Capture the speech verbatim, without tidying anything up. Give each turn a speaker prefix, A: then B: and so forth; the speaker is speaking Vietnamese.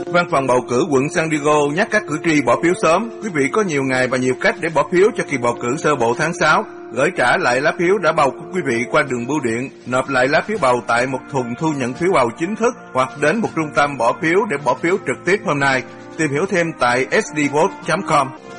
A: Văn phòng bầu cử quận San Diego nhắc các cử tri bỏ phiếu sớm. Quý vị có nhiều ngày và nhiều cách để bỏ phiếu cho kỳ bầu cử sơ bộ tháng sáu. Gửi trả lại lá phiếu đã bầu của quý vị qua đường bưu điện, nộp lại lá phiếu bầu tại một thùng thu nhận phiếu bầu chính thức hoặc đến một trung tâm bỏ phiếu để bỏ phiếu trực tiếp hôm nay. Tìm hiểu thêm tại s d vote chấm com.